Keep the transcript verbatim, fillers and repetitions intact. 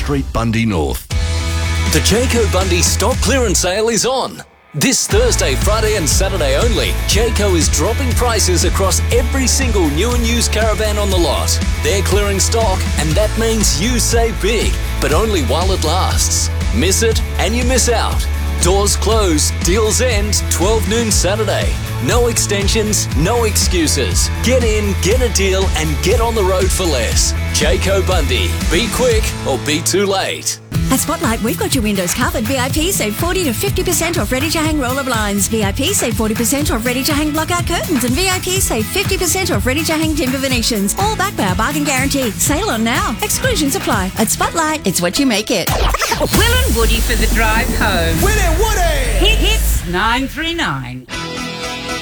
Street, Bundy North. The Jayco Bundy stock clearance sale is on. This Thursday, Friday and Saturday only, Jayco is dropping prices across every single new and used caravan on the lot. They're clearing stock, and that means you save big, but only while it lasts. Miss it and you miss out. Doors close, deals end, twelve noon Saturday. No extensions, no excuses. Get in, get a deal and get on the road for less. Jayco Bundy. Be quick or be too late. At Spotlight, we've got your windows covered. V I P save forty to fifty percent off ready-to-hang roller blinds. V I P save forty percent off ready-to-hang block-out curtains. And V I P save fifty percent off ready-to-hang timber Venetians. All backed by our bargain guarantee. Sale on now. Exclusions apply. At Spotlight, it's what you make it. Will and Woody for the drive home. Will and Woody! Hit hits nine three nine.